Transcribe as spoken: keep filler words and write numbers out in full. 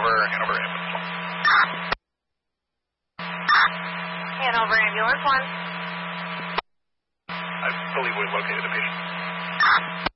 Hanover, Hanover Ambulance one. Hanover Ambulance one. I believe we located a patient.